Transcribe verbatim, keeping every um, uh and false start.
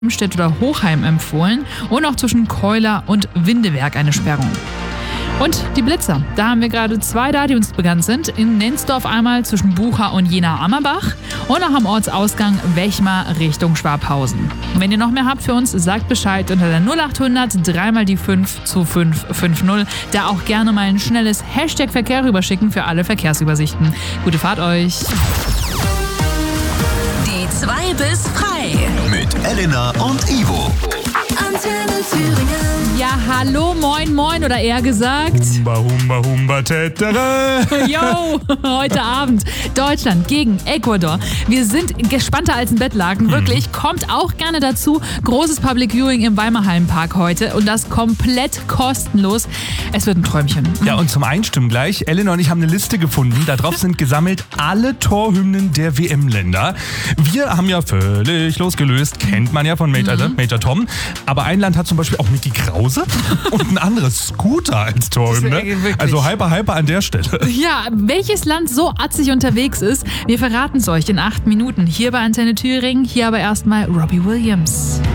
Stedt oder Hochheim empfohlen und auch zwischen Keuler und Windewerk eine Sperrung. Und die Blitzer, da haben wir gerade zwei da, die uns bekannt sind. In Nenzdorf einmal zwischen Bucha und Jena-Ammerbach und auch am Ortsausgang Wechmar Richtung Schwabhausen. Und wenn ihr noch mehr habt für uns, sagt Bescheid unter der null acht hundert dreimal die fünf zu fünf fünf null. Da auch gerne mal ein schnelles Hashtag Verkehr rüberschicken für alle Verkehrsübersichten. Gute Fahrt euch! Die zwei bis frei. Mit Elena und Ivo. Antenne Thüringen. Ja, hallo, moin, moin oder eher gesagt... Humba, humba, humba, tetere. Yo, heute Abend Deutschland gegen Ecuador. Wir sind gespannter als ein Bettlaken, wirklich. Kommt auch gerne dazu. Großes Public Viewing im Weimerhallenpark heute und das komplett kostenlos. Es wird ein Träumchen. Ja, und zum Einstimmen gleich. Elena und ich haben eine Liste gefunden. Da drauf sind gesammelt alle Torhymnen der W M-Länder. Wir haben ja völlig losgelöst. Kennt man ja von Major, mhm. Major Tom. Aber ein Land hat zum Beispiel auch Micky Krause und ein anderes Scooter als Torhymne. Also hyper, hyper an der Stelle. Ja, welches Land so atzig unterwegs ist, wir verraten es euch in acht Minuten hier bei Antenne Thüringen. Hier aber erstmal Robbie Williams.